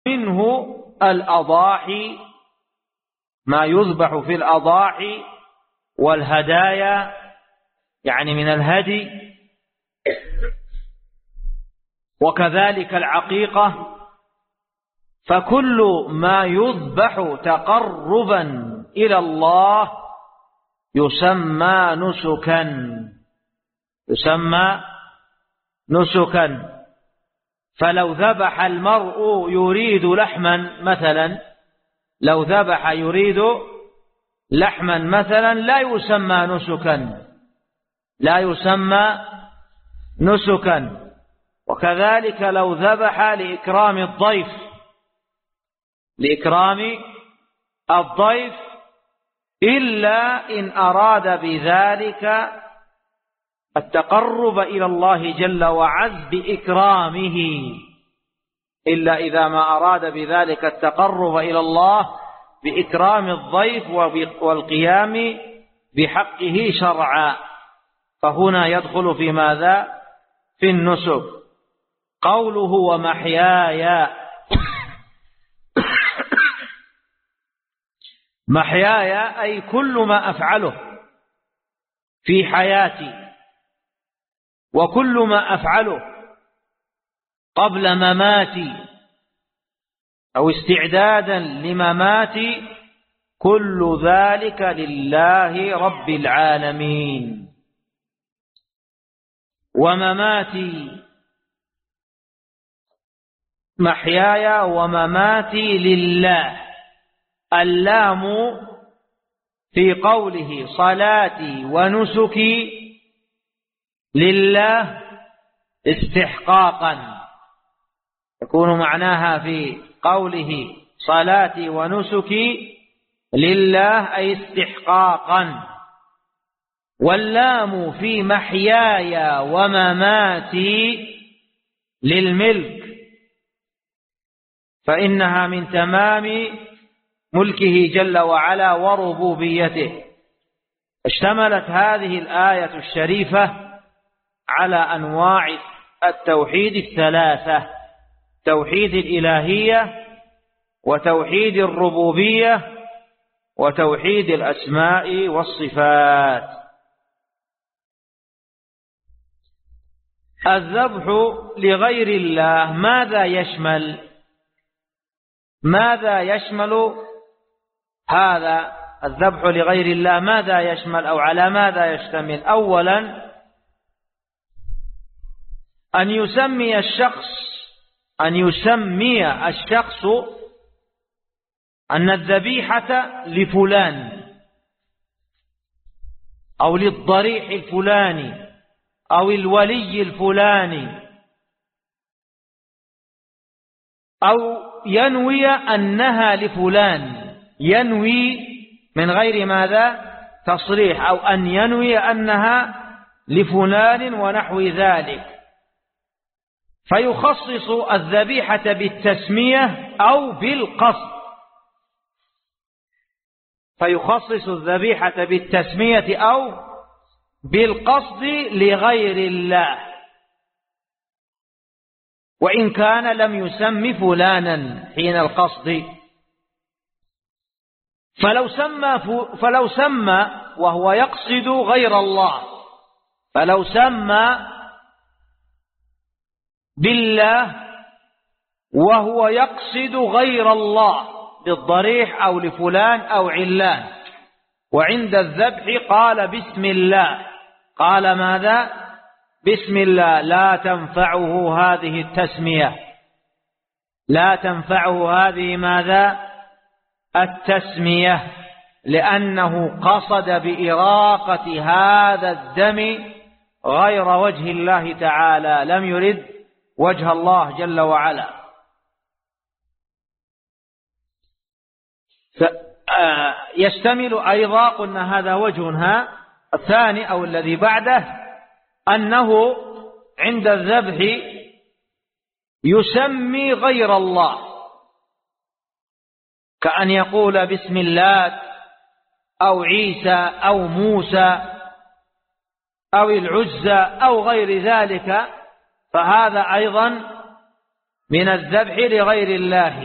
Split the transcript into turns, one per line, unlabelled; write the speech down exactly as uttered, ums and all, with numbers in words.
منه الأضاحي، ما يذبح في الأضاحي والهدايا، يعني من الهدي، وكذلك العقيقة. فكل ما يذبح تقربا إلى الله يسمى نسكا، يسمى نسكا. فلو ذبح المرء يريد لحما مثلا، لو ذبح يريد لحما مثلا لا يسمى نسكا، لا يسمى نسكا. وكذلك لو ذبح لإكرام الضيف، لإكرام الضيف، إلا إن أراد بذلك التقرب إلى الله جل وعز بإكرامه، إلا إذا ما أراد بذلك التقرب إلى الله بإكرام الضيف والقيام بحقه شرعا، فهنا يدخل في ماذا؟ في النسك. قوله ومحياي، محياي أي كل ما أفعله في حياتي، وكل ما أفعله قبل مماتي أو استعدادا لمماتي، كل ذلك لله رب العالمين. ومماتي، محياي ومماتي لله. اللام في قوله صلاتي ونسكي لله استحقاقا، يكون معناها في قوله صلاتي ونسكي لله أي استحقاقا. واللام في محياي ومماتي للملك، فإنها من تمام ملكه جل وعلا وربوبيته. اشتملت هذه الآية الشريفة على أنواع التوحيد الثلاثة: توحيد الإلهية، وتوحيد الربوبية، وتوحيد الأسماء والصفات. الذبح لغير الله ماذا يشمل؟ ماذا يشمل هذا الذبح لغير الله؟ ماذا يشمل أو على ماذا يشتمل؟ أولا أن يسمي الشخص أن يسمي الشخص أن الذبيحة لفلان، أو للضريح الفلاني، أو الولي الفلاني، أو ينوي أنها لفلان، ينوي من غير ماذا؟ تصريح، أو أن ينوي أنها لفلان ونحو ذلك، فيخصص الذبيحة بالتسمية أو بالقصد، فيخصص الذبيحة بالتسمية أو بالقصد لغير الله، وإن كان لم يسم فلانا حين القصد. فلو سمى فلو سمى وهو يقصد غير الله، فلو سمى بالله وهو يقصد غير الله للضريح أو لفلان أو علان، وعند الذبح قال بسم الله، قال ماذا؟ بسم الله، لا تنفعه هذه التسمية، لا تنفعه هذه ماذا؟ التسمية، لأنه قصد بإراقة هذا الدم غير وجه الله تعالى، لم يرد وجه الله جل وعلا. يشتمل أيضا، قلنا هذا وجهها. الثاني أو الذي بعده أنه عند الذبح يسمي غير الله، كأن يقول بسم الله أو عيسى أو موسى أو العزى أو غير ذلك، فهذا أيضا من الذبح لغير الله.